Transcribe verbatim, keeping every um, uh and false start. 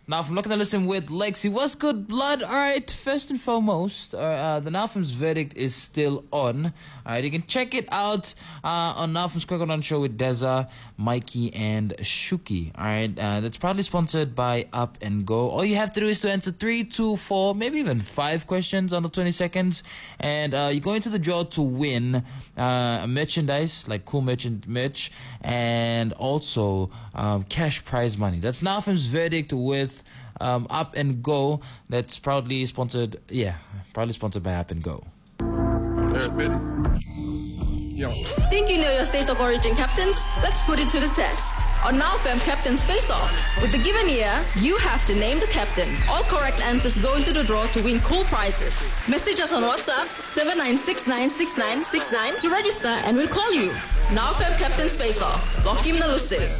Now from looking at listen with Lexi, what's good, blood? All right, first and foremost, uh, uh, the Nafum's verdict is still on. All right, you can check it out uh, on Nafum's Quick On Show with Deza, Mikey, and Shuki. All right, uh, that's proudly sponsored by Up and Go. All you have to do is to answer three, two, four, maybe even five questions under twenty seconds, and uh, you go into the draw to win uh, merchandise like cool merchant merch, and also um, cash prize money. That's Nafum's verdict with um, Up and Go. That's proudly sponsored. Yeah, proudly sponsored by Up and Go. Yo. Think you know your state of origin captains? Let's put it to the test. On Now Fam Captains Face Off. With the given year, you have to name the captain. All correct answers go into the draw to win cool prizes. Message us on WhatsApp seven nine six nine six nine six nine to register and we'll call you. Now Fam Captains Face Off. Lock him Naluse.